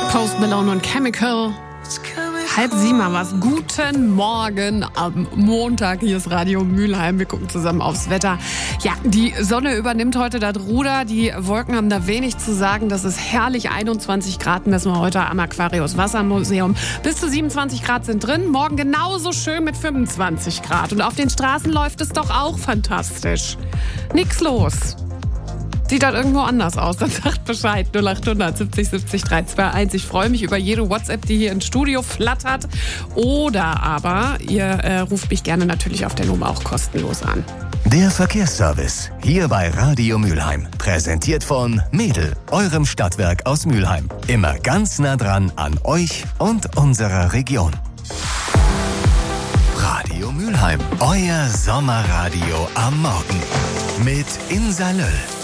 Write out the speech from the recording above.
Post Malone und Chemical. 6:30 war's. Guten Morgen am Montag. Hier ist Radio Mülheim. Wir gucken zusammen aufs Wetter. Ja, die Sonne übernimmt heute das Ruder. Die Wolken haben da wenig zu sagen. Das ist herrlich. 21 Grad messen wir heute am Aquarius Wassermuseum. Bis zu 27 Grad sind drin. Morgen genauso schön mit 25 Grad. Und auf den Straßen läuft es doch auch fantastisch. Nix los. Sieht das irgendwo anders aus, dann sagt Bescheid. 0800 70 70 321. Ich freue mich über jede WhatsApp, die hier ins Studio flattert. Oder aber ihr ruft mich gerne natürlich auf der Nummer auch kostenlos an. Der Verkehrsservice, hier bei Radio Mülheim. Präsentiert von Mädel, eurem Stadtwerk aus Mülheim. Immer ganz nah dran an euch und unserer Region. Radio Mülheim, euer Sommerradio am Morgen. Mit Insa Löll.